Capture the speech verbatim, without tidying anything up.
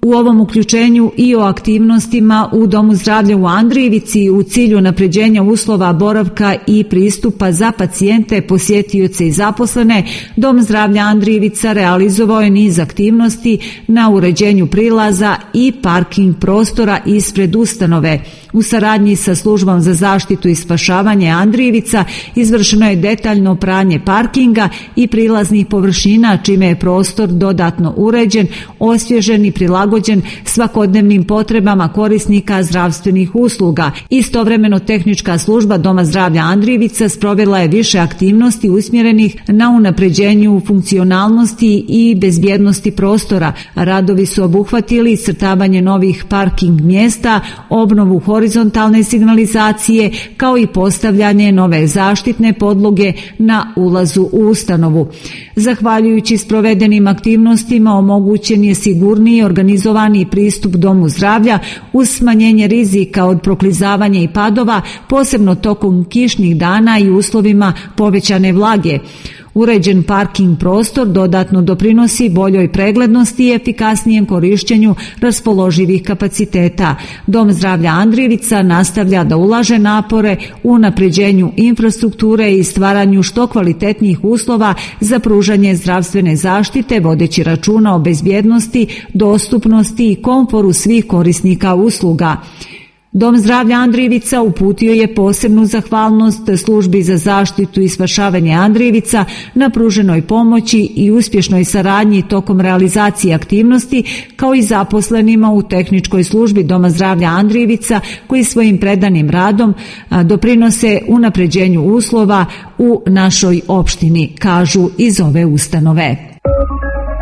U ovom uključenju i o aktivnostima u Domu zdravlja u Andrijevici u cilju unapređenja uslova boravka i pristupa za pacijente, posjetioce i zaposlene, Dom zdravlja Andrijevica realizovao je niz aktivnosti na uređenju prilaza i parking prostora ispred ustanove. U saradnji sa Službom za zaštitu i spašavanje Andrijevica izvršeno je detaljno pranje parkinga i prilaznih površina, čime je prostor dodatno uređen, osvježen i prilagođen svakodnevnim potrebama korisnika zdravstvenih usluga. Istovremeno tehnička služba Doma zdravlja Andrijevica sprovela je više aktivnosti usmjerenih na unapređenju funkcionalnosti i bezbjednosti prostora. Radovi su obuhvatili iscrtavanje novih parking mjesta, obnovu horizontalne signalizacije, kao i postavljanje nove zaštitne podloge na ulazu u ustanovu. Zahvaljujući sprovedenim aktivnostima omogućen je sigurniji organizovani pristup Domu zdravlja uz smanjenje rizika od proklizavanja i padova, posebno tokom kišnih dana i uslovima povećane vlage. Uređen parking prostor dodatno doprinosi boljoj preglednosti i efikasnijem korišćenju raspoloživih kapaciteta. Dom zdravlja Andrijevica nastavlja da ulaže napore u unapređenju infrastrukture i stvaranju što kvalitetnijih uslova za pružanje zdravstvene zaštite, vodeći računa o bezbjednosti, dostupnosti i komforu svih korisnika usluga. Dom zdravlja Andrijevica uputio je posebnu zahvalnost Službi za zaštitu i spašavanje Andrijevica na pruženoj pomoći i uspješnoj saradnji tokom realizacije aktivnosti, kao i zaposlenima u tehničkoj službi Doma zdravlja Andrijevica koji svojim predanim radom doprinose unapređenju uslova u našoj opštini, kažu iz ove ustanove.